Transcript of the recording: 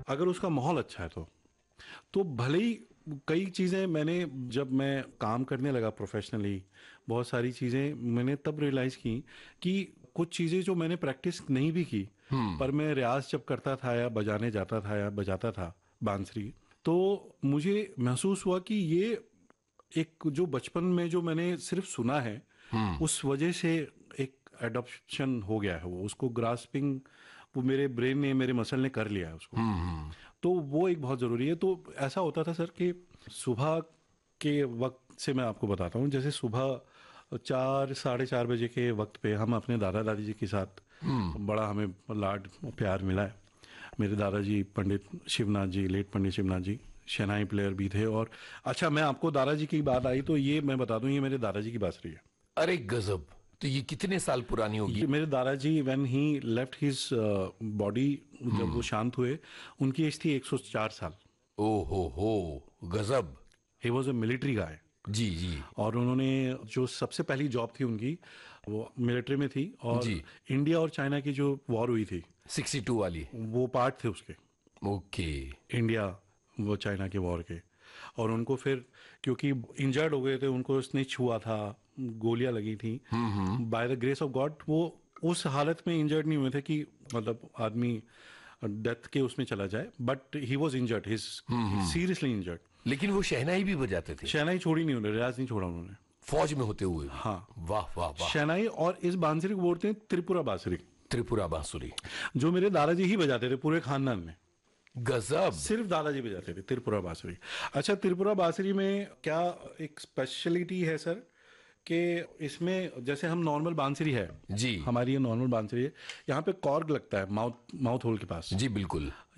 अगर उसका माहौल अच्छा है तो भले ही कई चीज़ें मैंने, जब मैं काम करने लगा प्रोफेशनली, बहुत सारी चीज़ें मैंने तब रियलाइज़ की कि कुछ चीज़ें जो मैंने प्रैक्टिस नहीं भी की, पर मैं रियाज जब करता था या बजाने जाता था या बजाता था बांसुरी, तो मुझे महसूस हुआ कि ये एक जो बचपन में जो मैंने सिर्फ सुना है, उस वजह से एक एडॉप्शन हो गया है, वो उसको ग्रास्पिंग वो मेरे ब्रेन ने, मेरे मसल ने कर लिया है उसको। तो वो एक बहुत ज़रूरी है। तो ऐसा होता था सर कि सुबह के वक्त से मैं आपको बताता हूँ, जैसे सुबह 4 साढ़े 4 बजे के वक्त पे हम अपने दादा दादी जी के साथ, बड़ा हमें लाड प्यार मिला है। मेरे दादाजी पंडित शिवनाथ जी, लेट पंडित शिवनाथ जी शहनाई प्लेयर भी थे। और अच्छा, मैं आपको दादाजी की बात आई तो ये मैं बता दूं, ये मेरे दादाजी की बांसुरी है। अरे गजब। तो ये कितने साल पुरानी होगी? ये मेरे दादाजी when he left his body, जब वो शांत हुए, उनकी एज थी 104 साल। ओ हो, गजब। ही वॉज अ मिलिट्री गाय। जी जी और उन्होंने जो सबसे पहली जॉब थी उनकी, वो मिलिट्री में थी। और जी। इंडिया और चाइना की जो वॉर हुई थी, 62 वाली। वो पार्ट थे उसके, ओके। इंडिया वो चाइना के वॉर के। और उनको फिर, क्योंकि इंजर्ड हो गए थे, उनको उसने छुआ था, गोलियां लगी थी, by the grace of God वो उस हालत में इंजर्ड नहीं हुए थे कि मतलब आदमी डेथ के उसमें चला जाए, but he was injured, his seriously injured. लेकिन वो शहनाई भी बजाते थे शहनाई छोड़ी नहीं उन्होंने, रियाज नहीं छोड़ा उन्होंने, फौज में होते हुए भी? हाँ। वाह वाह वाह। शहनाई, और इस बांसुरी को बोलते हैं त्रिपुरा बांसुरी, त्रिपुरा बांसुरी। जो मेरे दादाजी ही बजाते थे पूरे खानदान में। गजब। सिर्फ दादाजी बजाते थे त्रिपुरा बांसुरी। अच्छा, त्रिपुरा बांसुरी में क्या एक स्पेशलिटी है सर, कि इसमें जैसे हम नॉर्मल बांसुरी है, जी हमारी ये नॉर्मल बांसुरी है, यहाँ पे कॉर्ग लगता है माउथ होल के पास। जी बिल्कुल।